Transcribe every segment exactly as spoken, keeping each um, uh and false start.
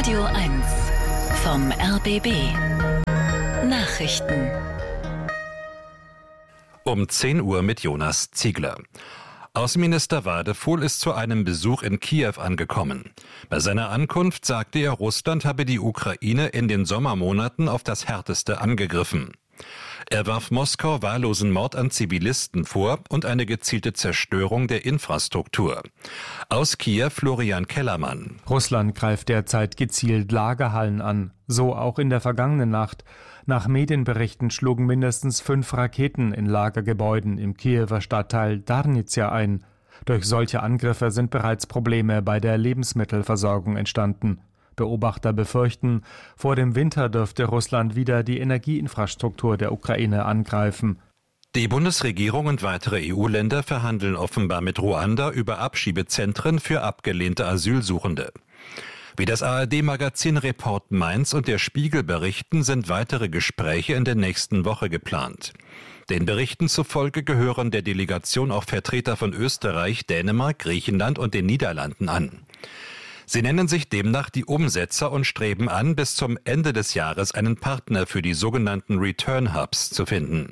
Radio eins vom R B B. Nachrichten. Um zehn Uhr mit Jonas Ziegler. Außenminister Wadefuhl ist zu einem Besuch in Kiew angekommen. Bei seiner Ankunft sagte er, Russland habe die Ukraine in den Sommermonaten auf das Härteste angegriffen. Er warf Moskau wahllosen Mord an Zivilisten vor und eine gezielte Zerstörung der Infrastruktur. Aus Kiew Florian Kellermann. Russland greift derzeit gezielt Lagerhallen an, so auch in der vergangenen Nacht. Nach Medienberichten schlugen mindestens fünf Raketen in Lagergebäuden im Kiewer Stadtteil Darnizia ein. Durch solche Angriffe sind bereits Probleme bei der Lebensmittelversorgung entstanden. Beobachter befürchten, vor dem Winter dürfte Russland wieder die Energieinfrastruktur der Ukraine angreifen. Die Bundesregierung und weitere E U-Länder verhandeln offenbar mit Ruanda über Abschiebezentren für abgelehnte Asylsuchende. Wie das A R D-Magazin Report Mainz und der Spiegel berichten, sind weitere Gespräche in der nächsten Woche geplant. Den Berichten zufolge gehören der Delegation auch Vertreter von Österreich, Dänemark, Griechenland und den Niederlanden an. Sie nennen sich demnach die Umsetzer und streben an, bis zum Ende des Jahres einen Partner für die sogenannten Return Hubs zu finden.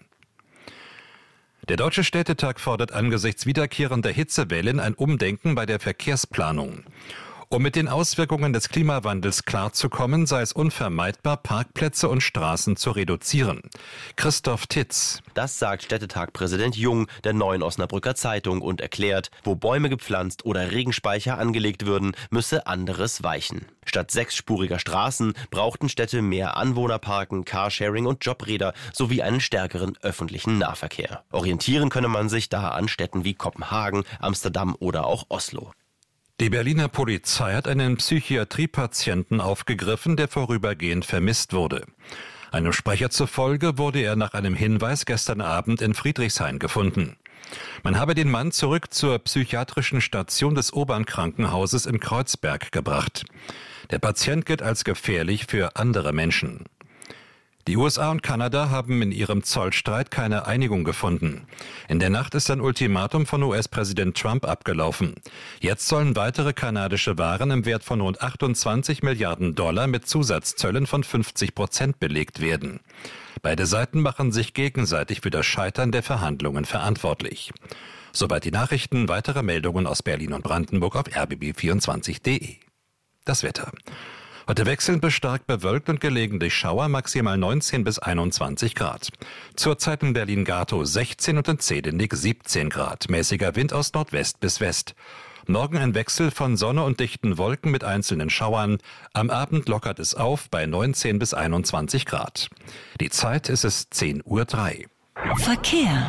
Der Deutsche Städtetag fordert angesichts wiederkehrender Hitzewellen ein Umdenken bei der Verkehrsplanung. Um mit den Auswirkungen des Klimawandels klarzukommen, sei es unvermeidbar, Parkplätze und Straßen zu reduzieren. Christoph Titz. Das sagt Städtetag-Präsident Jung der Neuen Osnabrücker Zeitung und erklärt, wo Bäume gepflanzt oder Regenspeicher angelegt würden, müsse anderes weichen. Statt sechsspuriger Straßen brauchten Städte mehr Anwohnerparken, Carsharing und Jobräder sowie einen stärkeren öffentlichen Nahverkehr. Orientieren könne man sich da an Städten wie Kopenhagen, Amsterdam oder auch Oslo. Die Berliner Polizei hat einen Psychiatriepatienten aufgegriffen, der vorübergehend vermisst wurde. Einem Sprecher zufolge wurde er nach einem Hinweis gestern Abend in Friedrichshain gefunden. Man habe den Mann zurück zur psychiatrischen Station des Obern-Krankenhauses in Kreuzberg gebracht. Der Patient gilt als gefährlich für andere Menschen. Die U S A und Kanada haben in ihrem Zollstreit keine Einigung gefunden. In der Nacht ist ein Ultimatum von U S-Präsident Trump abgelaufen. Jetzt sollen weitere kanadische Waren im Wert von rund achtundzwanzig Milliarden Dollar mit Zusatzzöllen von fünfzig Prozent belegt werden. Beide Seiten machen sich gegenseitig für das Scheitern der Verhandlungen verantwortlich. Soweit die Nachrichten, weitere Meldungen aus Berlin und Brandenburg auf r b b vierundzwanzig punkt d e. Das Wetter. Heute wechselnd bis stark bewölkt und gelegentlich Schauer, maximal neunzehn bis einundzwanzig Grad. Zurzeit in Berlin-Gatow sechzehn und in Zehdenick siebzehn Grad. Mäßiger Wind aus Nordwest bis West. Morgen ein Wechsel von Sonne und dichten Wolken mit einzelnen Schauern. Am Abend lockert es auf bei neunzehn bis einundzwanzig Grad. Die Zeit ist es zehn Uhr drei. Verkehr.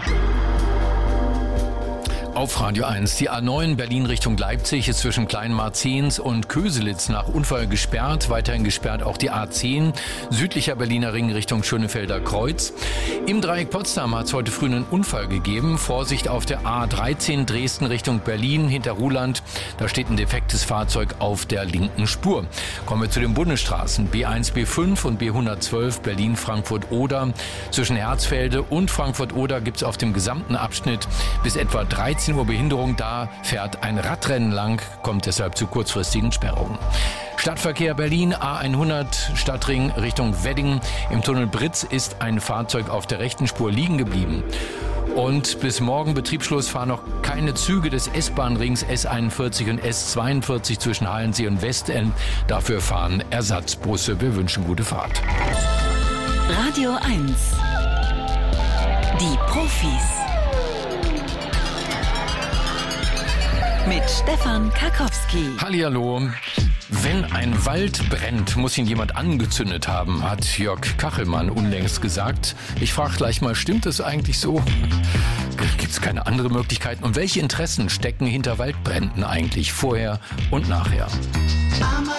Auf Radio eins. Die A neun Berlin Richtung Leipzig ist zwischen Kleinmarzens und Köselitz nach Unfall gesperrt. Weiterhin gesperrt auch die A zehn, südlicher Berliner Ring Richtung Schönefelder Kreuz. Im Dreieck Potsdam hat es heute früh einen Unfall gegeben. Vorsicht auf der A dreizehn Dresden Richtung Berlin hinter Ruhland. Da steht ein defektes Fahrzeug auf der linken Spur. Kommen wir zu den Bundesstraßen. B eins, B fünf und B hundertzwölf Berlin-Frankfurt-Oder. Zwischen Herzfelde und Frankfurt-Oder gibt es auf dem gesamten Abschnitt bis etwa dreizehn Uhr Behinderung. Da fährt ein Radrennen lang, kommt deshalb zu kurzfristigen Sperrungen. Stadtverkehr Berlin, A hundert Stadtring Richtung Wedding. Im Tunnel Britz ist ein Fahrzeug auf der rechten Spur liegen geblieben. Und bis morgen Betriebsschluss fahren noch keine Züge des S-Bahn-Rings S einundvierzig und S zweiundvierzig zwischen Halensee und Westend. Dafür fahren Ersatzbusse. Wir wünschen gute Fahrt. Radio eins. Die Profis. Mit Stefan Karkowski. Hallihallo. Wenn ein Wald brennt, muss ihn jemand angezündet haben, hat Jörg Kachelmann unlängst gesagt. Ich frage gleich mal, stimmt das eigentlich so? Gibt es keine andere Möglichkeiten? Und welche Interessen stecken hinter Waldbränden eigentlich vorher und nachher?